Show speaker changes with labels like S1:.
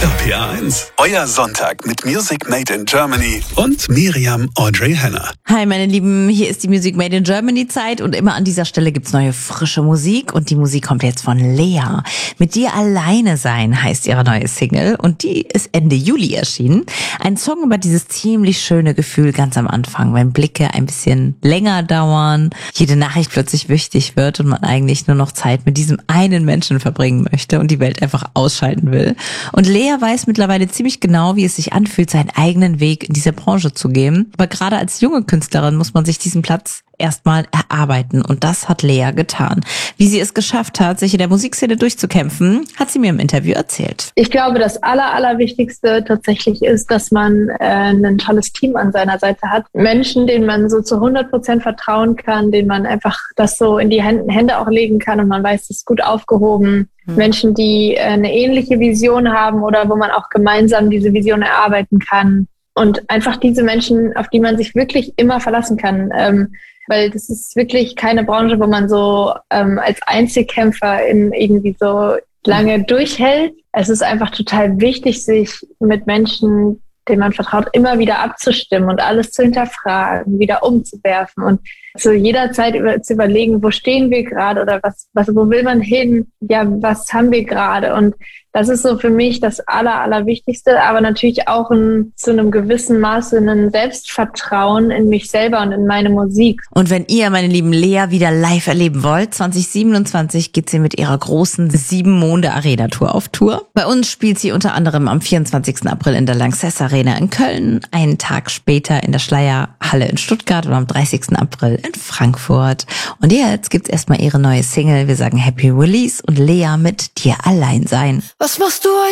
S1: RPA1, euer Sonntag mit Music Made in Germany und Miriam Audrey Henner.
S2: Hi meine Lieben, hier ist die Music Made in Germany Zeit und immer an dieser Stelle gibt's neue frische Musik und die Musik kommt jetzt von Lea. Mit dir alleine sein heißt ihre neue Single und die ist Ende Juli erschienen. Ein Song über dieses ziemlich schöne Gefühl ganz am Anfang, wenn Blicke ein bisschen länger dauern, jede Nachricht plötzlich wichtig wird und man eigentlich nur noch Zeit mit diesem einen Menschen verbringen möchte und die Welt einfach ausschalten will. Und Lea weiß mittlerweile ziemlich genau, wie es sich anfühlt, seinen eigenen Weg in diese Branche zu gehen. Aber gerade als junge Künstlerin muss man sich diesen Platz erstmal erarbeiten und das hat Lea getan. Wie sie es geschafft hat, sich in der Musikszene durchzukämpfen, hat sie mir im Interview erzählt.
S3: Ich glaube, das Allerwichtigste tatsächlich ist, dass man ein tolles Team an seiner Seite hat. Menschen, denen man so zu 100% vertrauen kann, denen man einfach das so in die Hände auch legen kann und man weiß, das ist gut aufgehoben. Menschen, die eine ähnliche Vision haben oder wo man auch gemeinsam diese Vision erarbeiten kann. Und einfach diese Menschen, auf die man sich wirklich immer verlassen kann. Weil das ist wirklich keine Branche, wo man so als Einzelkämpfer irgendwie so lange durchhält. Es ist einfach total wichtig, sich mit Menschen, denen man vertraut, immer wieder abzustimmen und alles zu hinterfragen, wieder umzuwerfen und zu jeder Zeit zu überlegen, wo stehen wir gerade oder wo will man hin? Ja, was haben wir gerade? Und das ist so für mich das Allerwichtigste, aber natürlich auch zu einem gewissen Maße ein Selbstvertrauen in mich selber und in meine Musik.
S2: Und wenn ihr, meine lieben Lea, wieder live erleben wollt, 2027 geht sie mit ihrer großen 7-Monde-Arena-Tour auf Tour. Bei uns spielt sie unter anderem am 24. April in der Lanxess Arena in Köln, einen Tag später in der Schleierhalle in Stuttgart und am 30. April in Frankfurt. Und jetzt gibt's erstmal ihre neue Single. Wir sagen Happy Release und Lea mit Dir allein sein.
S4: Was machst du heute